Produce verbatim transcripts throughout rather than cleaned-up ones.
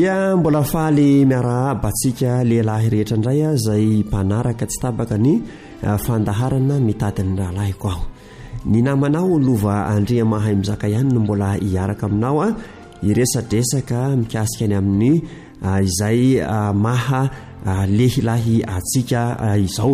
ia mbola faly miarabatsika lehilahy rehetra indray a zay mpanaraka tsy tabaka ny fandaharana mitady ny rahalahiko aho. Ny namanao lova andria mahay mizaka ihany no mbola hiaraka aminao a iresadresaka mikasika ny amin'ny izay maha lehilahy atsika izao.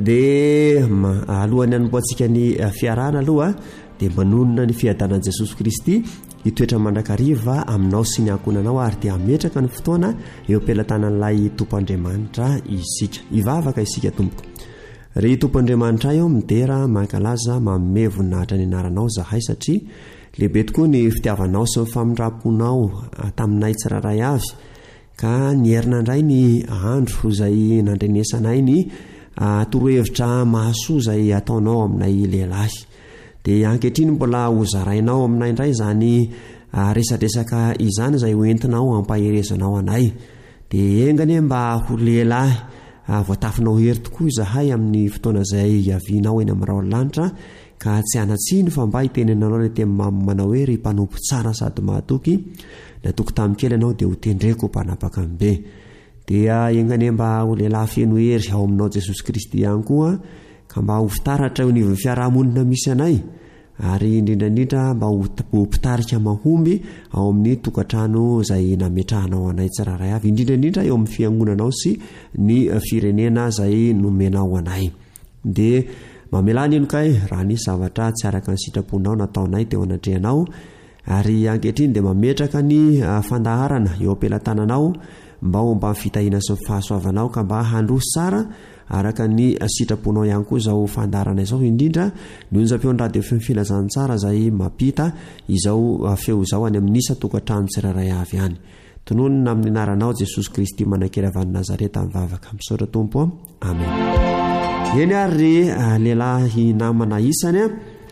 Dia alohany anomboantsika ny fiarahana aloha dia manonona ny fiadanan'i Jesosy Kristy itoetra mandrakariva aminao sy ny ankonanao ary dia ametraka ny fotoana eo am-pelatanan'ilay Tompoandriamanitra isika. Ivavaka isika tompoko. Ry Tompoandriamanitra eo midera mankalaza manome voninahitra ny anaranao zahay satria lehibe tokoa ny fitiavanao sy ny famindramponao taminay tsiraray avy ka nierina indray ny andro izay nandrenesanay ny torohevitra mahasoa izay ataonao aminay lehilahy. Dia ankehitriny mbola hozarainao aminay indray izany resadresaka izany izay hoentinao hampaherezanao anay. Dia engany mba ho lehilahy voatafinao hery tokoa izahay amin'ny fotoana izay hiavianao eny amin'ny raolanitra ka tsy anatsiny fa mba hitenenanao ny teny manao hoe ry mpanompo tsara sady mahatoky natoko tamikely ianao dia ho tendreko mpanapaka be. Dia engany mba ho lehilahy feno hery ao aminao Jesosy Kristy ihany koa ka mba ho fitaratra eo ny fiarahamonina misy anay ary indrindrandrindra mba ho mpitarika mahomby ao amin'ny tokantrano izay nametrahanao anay tsiraray avy, indrindrandrindra eo amin'ny fiangonanao sy ny firenena izay nomenao anay. Dia mamelany eno kay raha nisy zavatra tsy araka ny sitraponao nataonay teo anatrehanao ary ankehitriny dia mametraka ny fandaharana eo am-pelatananao mba ho mba fitahina sy fahasoavanao ka mba handroso tsara araka ny sitraponao ihany koa izao fandaharana izao, indrindra ny onjam-peon'ny radio feo filazana tsara izay mampita izao feo izao any amin'ny isa tokantrano tsiraray avy any. Tononona amin'ny anaranao Jesosy Kristy manakely avy any Nazareta mivavaka misaotra tompo. Amen. Eny ary lehilahy namana isany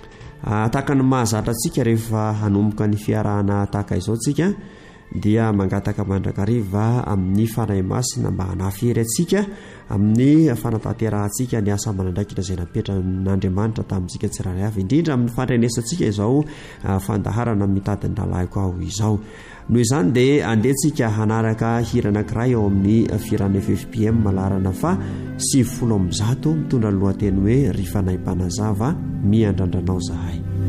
a tahaka ny mahazatra antsika rehefa hanomboka ny fiarahana tahaka izao tsika dia mangataka mandrakariva amin'ny fanahy masina mba hanafiry atsika amin'ny fanatanterantsika ny asa manandraikitra izay napetran'Andriamanitra tamintsika tsiraray avy, indrindra amin'ny fandrenesantsika izao fandaharana mitady ny rahalahiko aho izao. Noho izany dia andehantsika hanaraka hira anankiray eo amin'ny firana F F P M malarana fa sivy folo amby zato mitondra ny lohateny hoe ry fanahy mpanazava miandrandranao zahay.